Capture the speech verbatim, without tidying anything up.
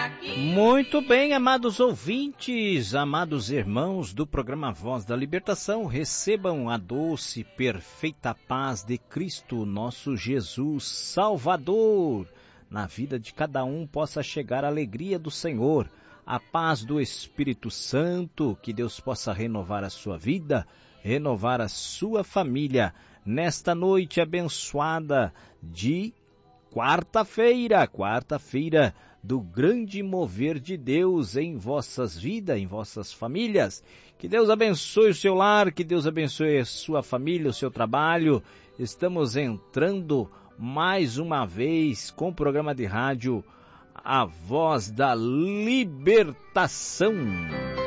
Muito bem, amados ouvintes, amados irmãos do programa Voz da Libertação, recebam a doce, perfeita paz de Cristo, nosso Jesus Salvador. Na vida de cada um possa chegar a alegria do Senhor, a paz do Espírito Santo, que Deus possa renovar a sua vida, renovar a sua família, nesta noite abençoada de quarta-feira, quarta-feira do grande mover de Deus em vossas vidas, em vossas famílias. Que Deus abençoe o seu lar, que Deus abençoe a sua família, o seu trabalho. Estamos entrando mais uma vez com o programa de rádio A Voz da Libertação.